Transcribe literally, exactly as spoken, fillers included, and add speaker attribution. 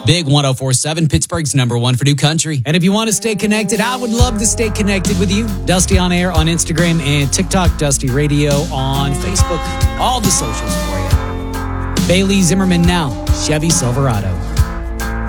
Speaker 1: Big one oh four point seven, Pittsburgh's number one for new country.
Speaker 2: And if you want to stay connected, I would love to stay connected with you. Dusty on Air on Instagram and TikTok, Dusty Radio on Facebook. All the socials for you. Bailey Zimmerman now, Chevy Silverado.